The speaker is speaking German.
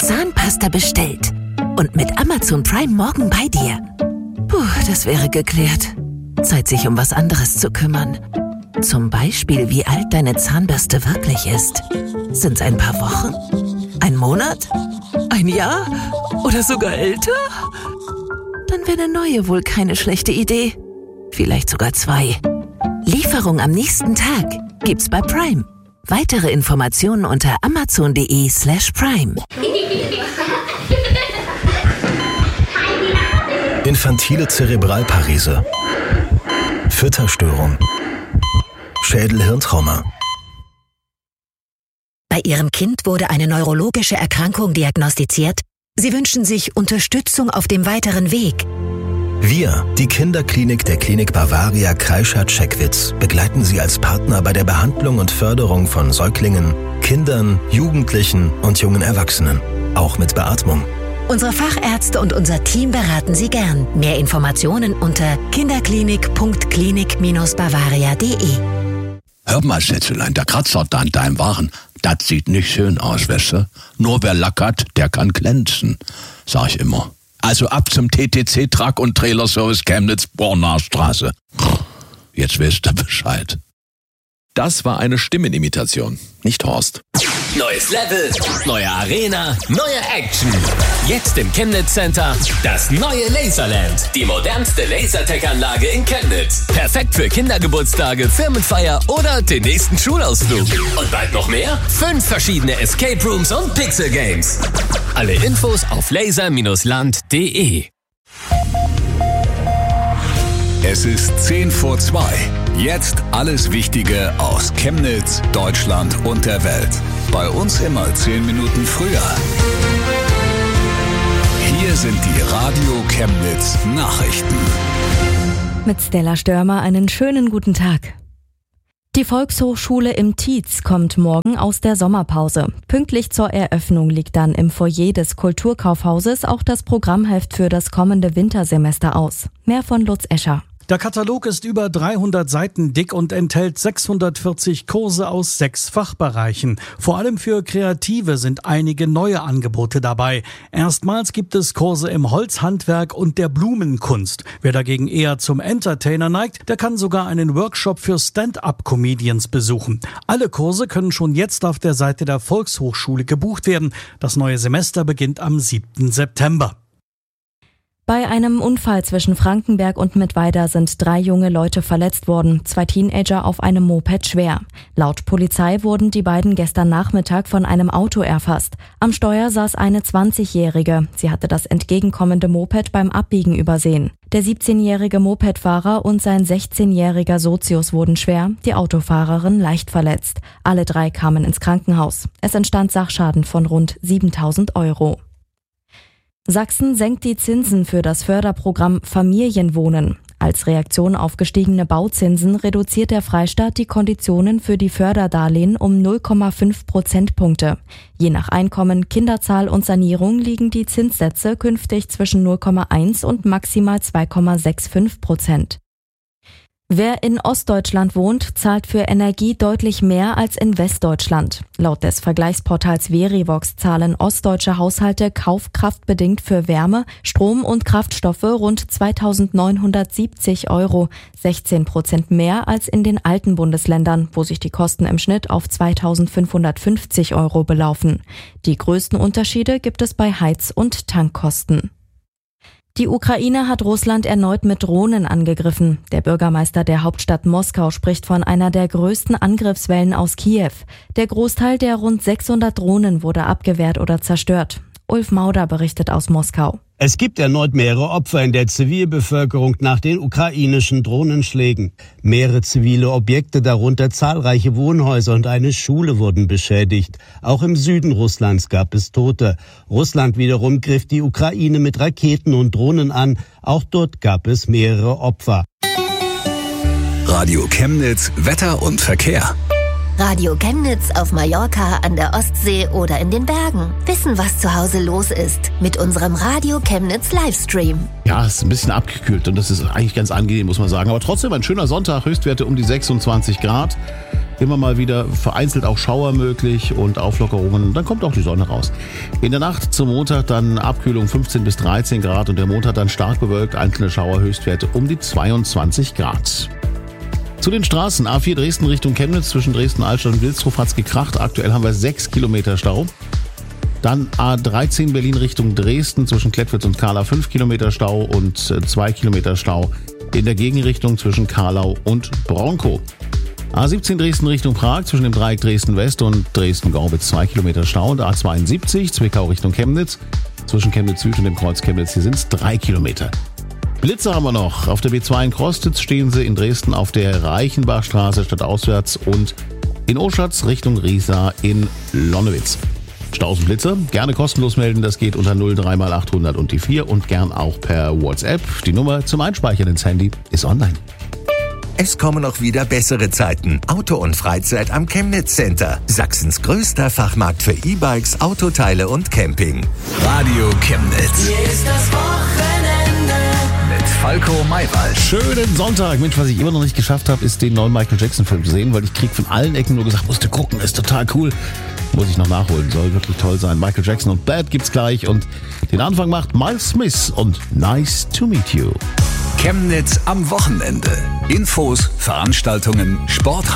Zahnpasta bestellt. Und mit Amazon Prime morgen bei dir. Puh, das wäre geklärt. Zeit, sich um was anderes zu kümmern. Zum Beispiel, wie alt deine Zahnbürste wirklich ist. Sind's ein paar Wochen? Ein Monat? Ein Jahr? Oder sogar älter? Dann wäre eine neue wohl keine schlechte Idee. Vielleicht sogar 2. Lieferung am nächsten Tag gibt's bei Prime. Weitere Informationen unter amazon.de/prime. Infantile Zerebralparese, Fütterstörung, Schädel-Hirntrauma. Bei Ihrem Kind wurde eine neurologische Erkrankung diagnostiziert. Sie wünschen sich Unterstützung auf dem weiteren Weg. Wir, die Kinderklinik der Klinik Bavaria Kreischath-Scheckwitz, begleiten Sie als Partner bei der Behandlung und Förderung von Säuglingen, Kindern, Jugendlichen und jungen Erwachsenen, auch mit Beatmung. Unsere Fachärzte und unser Team beraten Sie gern. Mehr Informationen unter kinderklinik.klinik-bavaria.de. Hör mal, Schätzelein, der Kratzer da an deinem Waren, das sieht nicht schön aus, weißt du? Nur wer Lack hat, der kann glänzen, sag ich immer. Also ab zum TTC Truck und Trailer Service Chemnitz, Bornaer Straße. Jetzt weißt du Bescheid. Das war eine Stimmenimitation, nicht Horst. Neues Level, neue Arena, neue Action. Jetzt im Chemnitz Center das neue Laserland. Die modernste Lasertech-Anlage in Chemnitz. Perfekt für Kindergeburtstage, Firmenfeier oder den nächsten Schulausflug. Und bald noch mehr? 5 verschiedene Escape Rooms und Pixel Games. Alle Infos auf laser-land.de. Es ist 1:10. Jetzt alles Wichtige aus Chemnitz, Deutschland und der Welt. Bei uns immer 10 Minuten früher. Hier sind die Radio Chemnitz Nachrichten. Mit Stella Störmer einen schönen guten Tag. Die Volkshochschule im Tietz kommt morgen aus der Sommerpause. Pünktlich zur Eröffnung liegt dann im Foyer des Kulturkaufhauses auch das Programmheft für das kommende Wintersemester aus. Mehr von Lutz Escher. Der Katalog ist über 300 Seiten dick und enthält 640 Kurse aus 6 Fachbereichen. Vor allem für Kreative sind einige neue Angebote dabei. Erstmals gibt es Kurse im Holzhandwerk und der Blumenkunst. Wer dagegen eher zum Entertainer neigt, der kann sogar einen Workshop für Stand-up-Comedians besuchen. Alle Kurse können schon jetzt auf der Seite der Volkshochschule gebucht werden. Das neue Semester beginnt am 7. September. Bei einem Unfall zwischen Frankenberg und Mittweida sind 3 junge Leute verletzt worden, 2 Teenager auf einem Moped schwer. Laut Polizei wurden die beiden gestern Nachmittag von einem Auto erfasst. Am Steuer saß eine 20-Jährige. Sie hatte das entgegenkommende Moped beim Abbiegen übersehen. Der 17-jährige Mopedfahrer und sein 16-jähriger Sozius wurden schwer, die Autofahrerin leicht verletzt. Alle 3 kamen ins Krankenhaus. Es entstand Sachschaden von rund 7.000 Euro. Sachsen senkt die Zinsen für das Förderprogramm Familienwohnen. Als Reaktion auf gestiegene Bauzinsen reduziert der Freistaat die Konditionen für die Förderdarlehen um 0,5 Prozentpunkte. Je nach Einkommen, Kinderzahl und Sanierung liegen die Zinssätze künftig zwischen 0,1 und maximal 2,65%. Wer in Ostdeutschland wohnt, zahlt für Energie deutlich mehr als in Westdeutschland. Laut des Vergleichsportals Verivox zahlen ostdeutsche Haushalte kaufkraftbedingt für Wärme, Strom und Kraftstoffe rund 2.970 Euro, 16% mehr als in den alten Bundesländern, wo sich die Kosten im Schnitt auf 2.550 Euro belaufen. Die größten Unterschiede gibt es bei Heiz- und Tankkosten. Die Ukraine hat Russland erneut mit Drohnen angegriffen. Der Bürgermeister der Hauptstadt Moskau spricht von einer der größten Angriffswellen aus Kiew. Der Großteil der rund 600 Drohnen wurde abgewehrt oder zerstört. Ulf Mauder berichtet aus Moskau. Es gibt erneut mehrere Opfer in der Zivilbevölkerung nach den ukrainischen Drohnenschlägen. Mehrere zivile Objekte, darunter zahlreiche Wohnhäuser und eine Schule, wurden beschädigt. Auch im Süden Russlands gab es Tote. Russland wiederum griff die Ukraine mit Raketen und Drohnen an. Auch dort gab es mehrere Opfer. Radio Chemnitz, Wetter und Verkehr. Radio Chemnitz auf Mallorca, an der Ostsee oder in den Bergen. Wissen, was zu Hause los ist. Mit unserem Radio Chemnitz Livestream. Ja, es ist ein bisschen abgekühlt und das ist eigentlich ganz angenehm, muss man sagen. Aber trotzdem ein schöner Sonntag, Höchstwerte um die 26 Grad. Immer mal wieder vereinzelt auch Schauer möglich und Auflockerungen. Dann kommt auch die Sonne raus. In der Nacht zum Montag dann Abkühlung 15 bis 13 Grad und der Montag dann stark bewölkt. Einzelne Schauerhöchstwerte um die 22 Grad. Zu den Straßen. A4 Dresden Richtung Chemnitz zwischen Dresden-Altstadt und Wilsdruf hat's gekracht. Aktuell haben wir 6 Kilometer Stau. Dann A13 Berlin Richtung Dresden zwischen Klettwitz und Kahlau 5 Kilometer Stau und 2 Kilometer Stau in der Gegenrichtung zwischen Kahlau und Bronkow. A17 Dresden Richtung Prag zwischen dem Dreieck Dresden-West und Dresden-Gorbitz 2 Kilometer Stau. Und A72 Zwickau Richtung Chemnitz zwischen Chemnitz Süd und dem Kreuz Chemnitz. Hier sind es 3 Kilometer. Blitzer haben wir noch. Auf der B2 in Krostitz stehen sie, in Dresden auf der Reichenbachstraße stadtauswärts und in Oschatz Richtung Riesa in Lonnewitz. Staus und Blitzer, gerne kostenlos melden, das geht unter 03 mal 800 und die 4 und gern auch per WhatsApp. Die Nummer zum Einspeichern ins Handy ist online. Es kommen auch wieder bessere Zeiten. Auto und Freizeit am Chemnitz Center. Sachsens größter Fachmarkt für E-Bikes, Autoteile und Camping. Radio Chemnitz. Hier ist das Wochenende. Mit Falco Maywald. Schönen Sonntag. Mensch, was ich immer noch nicht geschafft habe, ist den neuen Michael Jackson Film zu sehen, weil ich krieg von allen Ecken nur gesagt, musst du gucken, ist total cool. Muss ich noch nachholen, soll wirklich toll sein. Michael Jackson und Bad gibt's gleich und den Anfang macht Miles Smith und Nice to Meet You. Chemnitz am Wochenende. Infos, Veranstaltungen, Sport.